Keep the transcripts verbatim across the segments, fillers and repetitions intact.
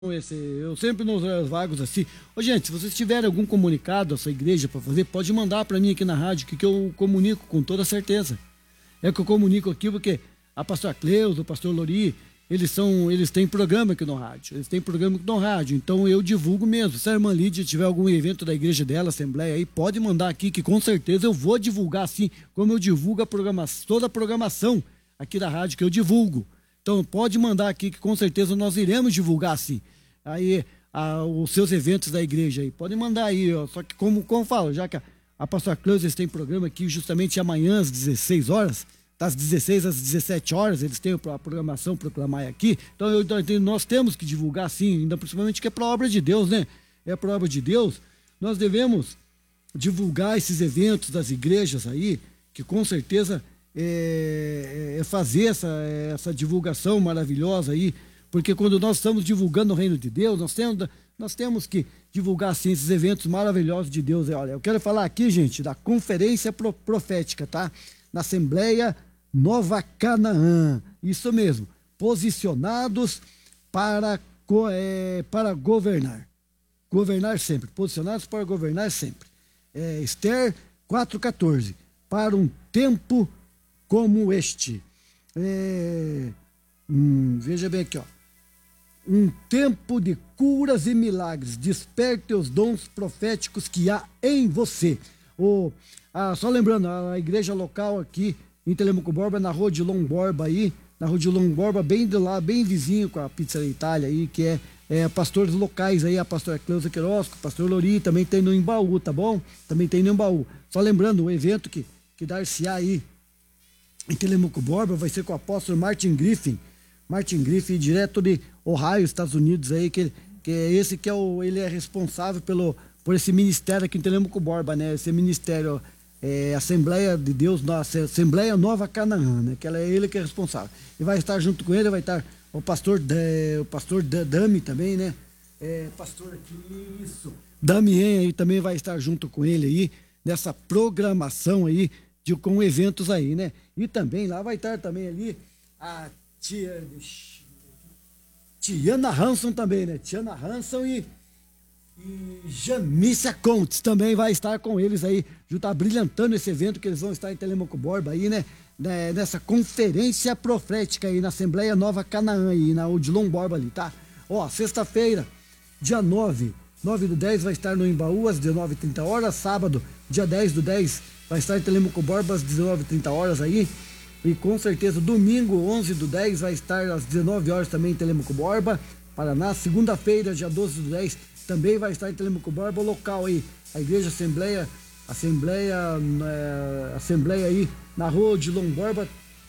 Esse, eu sempre nos horários vagos assim. Ô, gente, se vocês tiverem algum comunicado da sua igreja para fazer, pode mandar para mim aqui na rádio, que, que eu comunico com toda certeza. É que eu comunico aqui porque a pastora Cleusa, o pastor Lori, eles são, eles têm programa aqui no rádio. Eles têm programa aqui no rádio, então eu divulgo mesmo. Se a irmã Lídia tiver algum evento da igreja dela, assembleia aí, pode mandar aqui, que com certeza eu vou divulgar assim, como eu divulgo a programação, toda a programação aqui da rádio que eu divulgo. Então pode mandar aqui que com certeza nós iremos divulgar assim. Aí a, os seus eventos da igreja aí. Podem mandar aí, ó. Só que como, como eu falo, já que a, a pastora Cleusa tem programa aqui justamente amanhã às dezesseis horas, das dezesseis às dezessete horas, eles têm a programação proclamar aqui. Então eu, nós temos que divulgar sim, ainda principalmente que é para a obra de Deus, né? É para a obra de Deus. Nós devemos divulgar esses eventos das igrejas aí, que com certeza É, é fazer essa, essa divulgação maravilhosa aí, porque quando nós estamos divulgando o reino de Deus, nós temos, nós temos que divulgar assim, esses eventos maravilhosos de Deus. Olha, eu quero falar aqui, gente, da conferência profética, tá? Na Assembleia Nova Canaã, isso mesmo, posicionados para, é, para governar, governar sempre, posicionados para governar sempre. É, Esther quatro, quatorze, para um tempo como este. É, hum, veja bem aqui, ó. Um tempo de curas e milagres. Desperte os dons proféticos que há em você. Oh, ah, só lembrando, a igreja local aqui em Telemaco Borba, na rua de Lomborba aí, na rua de Lomborba, bem de lá, bem vizinho com a Pizza Itália aí, que é, é pastores locais aí, a pastora Cleusa Queirosco, o pastor Lori, também tem no Embaú, tá bom? Também tem no Embaú. Só lembrando, o evento que, que dar-se-á aí em Telemaco Borba vai ser com o apóstolo Martin Griffin, Martin Griffin, direto de Ohio, Estados Unidos aí, que, que é esse que é o, ele é responsável pelo, por esse ministério aqui em Telemaco Borba, né? Esse ministério, é, Assembleia de Deus, nossa, Assembleia Nova Canaã, né? Que ela, é ele que é responsável. E vai estar junto com ele, vai estar o pastor, o pastor Dami também, né? É, pastor aqui, isso. Damien aí também vai estar junto com ele aí, nessa programação aí, de, com eventos aí, né? E também lá vai estar também ali a tia, Tiana Hanson também, né? Tiana Hanson e, e Jamícia Contes também vai estar com eles aí, junto, brilhantando esse evento que eles vão estar em Telemaco Borba aí, né? né? Nessa conferência profética aí na Assembleia Nova Canaã aí, na Odilon Borba ali, tá? Ó, sexta-feira, dia nove, nove do dez vai estar no Embaú às dezenove e trinta horas, sábado, dia dez do dez vai estar em Telemaco Borba às dezenove e trinta horas aí. E com certeza domingo, onze do dez, vai estar às dezenove horas também em Telemaco Borba, Paraná. Segunda-feira, dia doze do dez, também vai estar em Telemaco Borba, local aí, a Igreja Assembleia, Assembleia, é, Assembleia aí, na rua de Lomborba,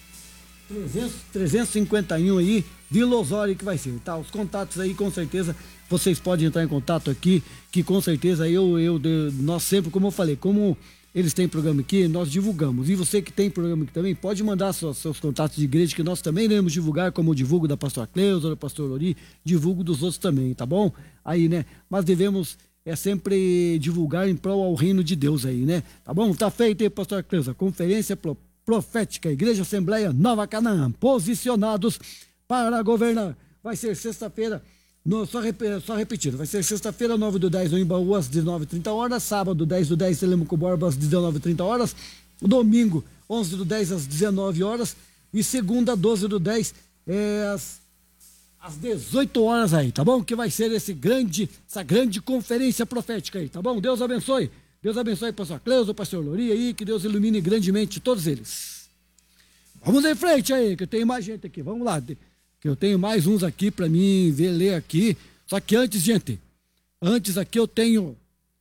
trezentos e cinquenta e um aí, Vila Osório que vai ser, tá? Os contatos aí, com certeza, vocês podem entrar em contato aqui, que com certeza eu, eu, nós sempre, como eu falei, como eles têm programa aqui, nós divulgamos. E você que tem programa aqui também, pode mandar seus, seus contatos de igreja, que nós também iremos divulgar, como eu divulgo da pastora Cleusa, do pastor Lori, divulgo dos outros também, tá bom? Aí, né? Mas devemos é sempre divulgar em prol ao reino de Deus aí, né? Tá bom? Tá feito aí, pastora Cleusa. Conferência profética, Igreja Assembleia Nova Canaã, posicionados para governar. Vai ser sexta-feira, No, só, rep, só repetindo, vai ser sexta-feira, nove do dez no Embaú às dezenove e trinta horas, sábado, dez do dez, Telemaco Borba às dezenove e trinta horas, domingo, onze do dez às dezenove horas e segunda, doze do dez, é, às, às dezoito horas aí, tá bom? Que vai ser esse grande, essa grande conferência profética aí, tá bom? Deus abençoe, Deus abençoe o pastor Cleusa, o pastor Lori aí, que Deus ilumine grandemente todos eles. Vamos em frente aí, que tem mais gente aqui, vamos lá, que eu tenho mais uns aqui para mim ver, ler aqui. Só que antes, gente, antes aqui eu tenho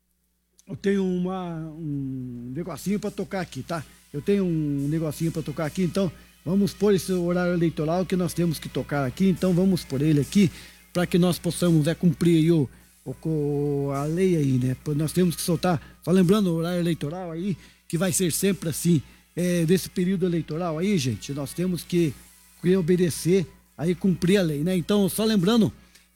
eu tenho uma, um negocinho para tocar aqui, tá? Eu tenho um negocinho para tocar aqui, então vamos pôr esse horário eleitoral que nós temos que tocar aqui, então vamos pôr ele aqui para que nós possamos é, cumprir aí o, o, a lei aí, né? Nós temos que soltar, só lembrando o horário eleitoral aí, que vai ser sempre assim, é, desse período eleitoral aí, gente, nós temos que, que obedecer aí, cumprir a lei, né? Então, só lembrando,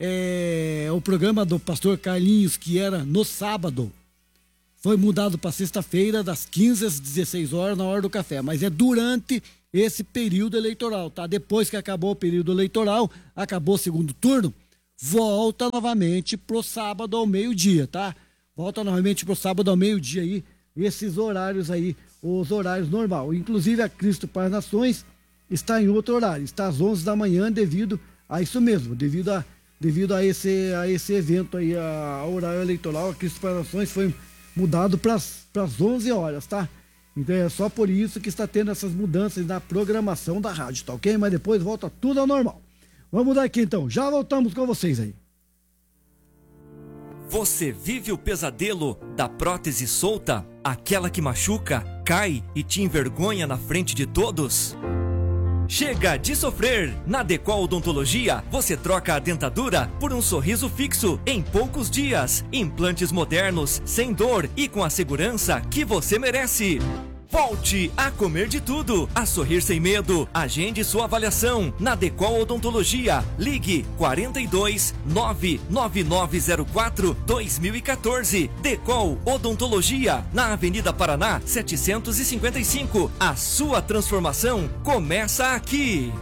é, o programa do pastor Carlinhos, que era no sábado, foi mudado para sexta-feira, das quinze às dezesseis horas, na hora do café, mas é durante esse período eleitoral, tá? Depois que acabou o período eleitoral, acabou o segundo turno, volta novamente pro sábado ao meio-dia, tá? Volta novamente pro sábado ao meio-dia aí, esses horários aí, os horários normal. Inclusive a Cristo para as Nações está em outro horário, está às onze da manhã devido a isso mesmo, devido a, devido a, esse, a esse evento aí, a, a horário eleitoral, a Cristo para as Nações foi mudado para as onze horas, tá? Então é só por isso que está tendo essas mudanças na programação da rádio, tá ok? Mas depois volta tudo ao normal. Vamos daqui então, já voltamos com vocês aí. Você vive o pesadelo da prótese solta? Aquela que machuca, cai e te envergonha na frente de todos? Chega de sofrer! Na Decol Odontologia, você troca a dentadura por um sorriso fixo em poucos dias. Implantes modernos, sem dor e com a segurança que você merece. Volte a comer de tudo, a sorrir sem medo. Agende sua avaliação na Decol Odontologia. Ligue quarenta e dois, nove nove nove zero quatro, dois mil e quatorze. Decol Odontologia, na Avenida Paraná, setecentos e cinquenta e cinco. A sua transformação começa aqui.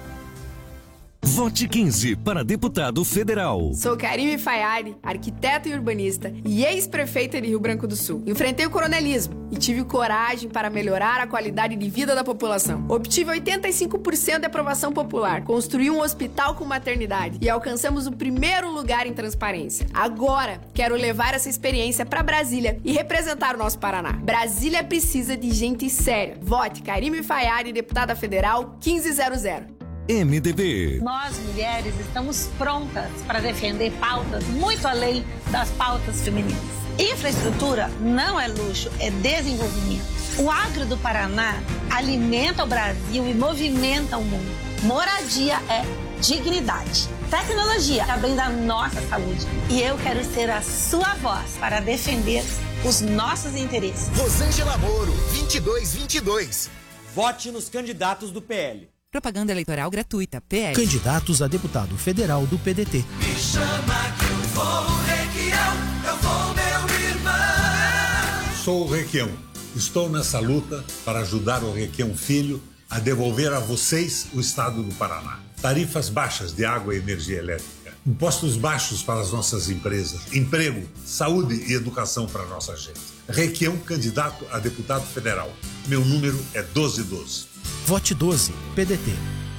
Vote quinze para deputado federal. Sou Karime Fayari, arquiteta e urbanista e ex-prefeita de Rio Branco do Sul. Enfrentei o coronelismo e tive coragem para melhorar a qualidade de vida da população. Obtive oitenta e cinco por cento de aprovação popular, construí um hospital com maternidade e alcançamos o primeiro lugar em transparência. Agora, quero levar essa experiência para Brasília e representar o nosso Paraná. Brasília precisa de gente séria. Vote Karime Fayari, deputada federal quinze zero zero. M D B. Nós, mulheres, estamos prontas para defender pautas muito além das pautas femininas. Infraestrutura não é luxo, é desenvolvimento. O agro do Paraná alimenta o Brasil e movimenta o mundo. Moradia é dignidade. Tecnologia é bem da nossa saúde. E eu quero ser a sua voz para defender os nossos interesses. Rosângela Moro, vinte e dois vinte e dois. Vote nos candidatos do P L. Propaganda eleitoral gratuita, P L. Candidatos a deputado federal do P D T. Me chama que eu vou, Requião, eu vou, meu irmão. Sou o Requião. Estou nessa luta para ajudar o Requião Filho a devolver a vocês o estado do Paraná. Tarifas baixas de água e energia elétrica. Impostos baixos para as nossas empresas. Emprego, saúde e educação para a nossa gente. Requião, candidato a deputado federal. Meu número é doze doze. Vote doze, P D T.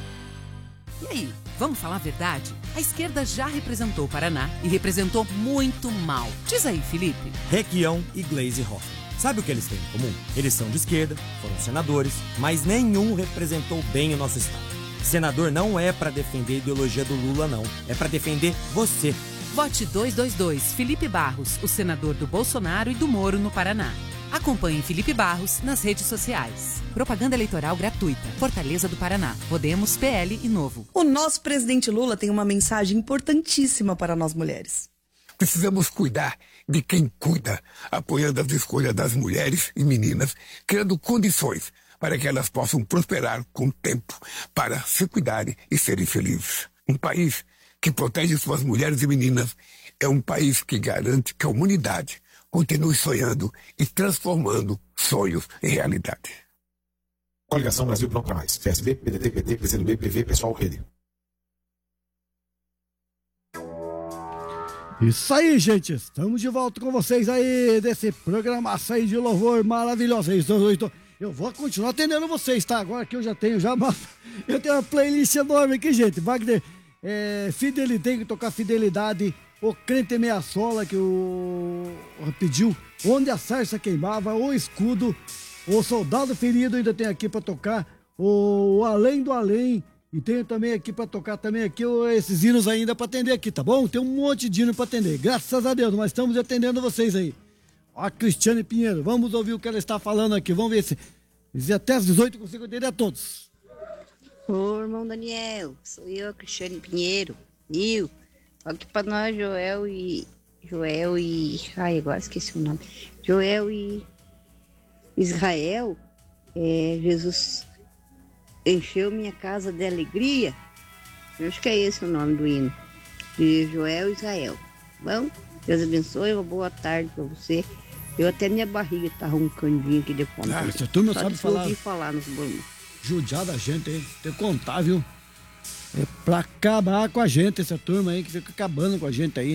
E aí, vamos falar a verdade? A esquerda já representou o Paraná e representou muito mal. Diz aí, Felipe. Requião e Gleisi Hoffmann. Sabe o que eles têm em comum? Eles são de esquerda, foram senadores, mas nenhum representou bem o nosso estado. Senador não é para defender a ideologia do Lula, não. É para defender você. Vote dois dois dois, Felipe Barros, o senador do Bolsonaro e do Moro no Paraná. Acompanhe Felipe Barros nas redes sociais. Propaganda eleitoral gratuita. Fortaleza do Paraná. Podemos, P L e Novo. O nosso presidente Lula tem uma mensagem importantíssima para nós mulheres. Precisamos cuidar de quem cuida, apoiando as escolhas das mulheres e meninas, criando condições para que elas possam prosperar com o tempo, para se cuidarem e serem felizes. Um país que protege suas mulheres e meninas é um país que garante que a humanidade continue sonhando e transformando sonhos em realidade. Coligação Brasil Pronto para Mais. P S B, P D T, P T, P C do B, P V, Pessoal, Rede. Isso aí, gente. Estamos de volta com vocês aí, desse programação aí de louvor maravilhosa. Eu vou continuar atendendo vocês, tá? Agora que eu já tenho já uma, eu tenho uma playlist enorme aqui, gente. Wagner, é, fidelidade, tem que tocar Fidelidade. O Crente Meia Sola, que o pediu, Onde a Sarça Queimava, O Escudo, O Soldado Ferido, ainda tem aqui pra tocar, o, o Além do Além, e tenho também aqui pra tocar também aqui o, esses hinos ainda pra atender aqui, tá bom? Tem um monte de hino pra atender, graças a Deus, nós estamos atendendo vocês aí. Ó, a Cristiane Pinheiro, vamos ouvir o que ela está falando aqui, vamos ver se, se até às dezoito eu consigo atender a todos. Ô, irmão Daniel, sou eu, Cristiane Pinheiro, eu. Aqui pra nós, Joel e... Joel e... Ai, agora esqueci o nome. Joel e... Israel. É, Jesus encheu minha casa de alegria. Eu acho que é esse o nome do hino. De Joel e Israel. Bom, Deus abençoe, uma boa tarde pra você. Eu até minha barriga tá roncandinha aqui de fome. Ah, se tu não sabe falar... falar nos bolões. Judiar da gente, hein? Tem que contar, viu? É pra acabar com a gente, essa turma aí que fica acabando com a gente aí.